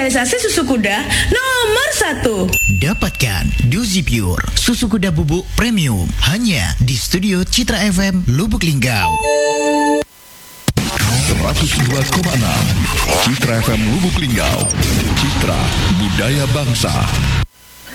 spesialisasi susu kuda nomor 1. Dapatkan Dozi Pure, susu kuda bubuk premium, hanya di Studio Citra FM Lubuk Linggau. 102,6 Citra FM Lubuk Linggau. Citra Budaya Bangsa.